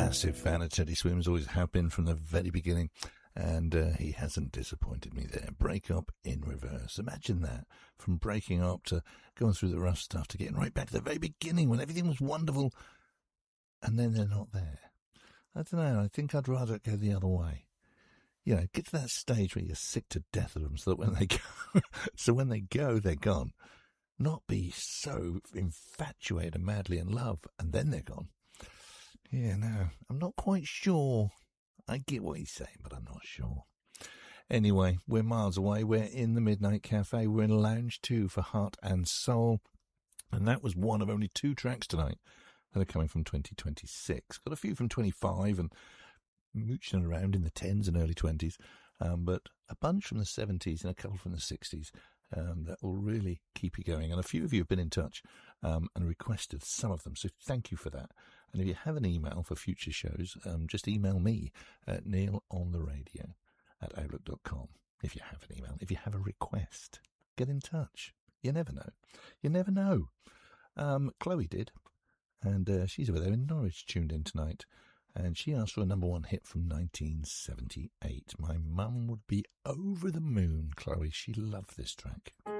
massive fan of Teddy Swims, always have been from the very beginning, and he hasn't disappointed me there. Break Up in Reverse. Imagine that, from breaking up to going through the rough stuff to getting right back to the very beginning when everything was wonderful, and then they're not there. I don't know, I think I'd rather go the other way. You know, get to that stage where you're sick to death of them so that when they go, they're gone. Not be so infatuated and madly in love, and then they're gone. Yeah, no, I'm not quite sure. I get what he's saying, but I'm not sure. Anyway, we're miles away. We're in the Midnight Cafe. We're in Lounge 2 for Heart and Soul. And that was one of only 2 tracks tonight that are coming from 2026. Got a few from 25 and mooching around in the 10s and early 20s. But a bunch from the 70s and a couple from the 60s. That will really keep you going. And a few of you have been in touch and requested some of them. So thank you for that. And if you have an email for future shows, just email me at neilontheradio@outlook.com. If you have an email, if you have a request, get in touch. You never know. You never know. Chloe did. And she's over there in Norwich, tuned in tonight. And she asked for a number 1 hit from 1978. My mum would be over the moon, Chloe. She loved this track.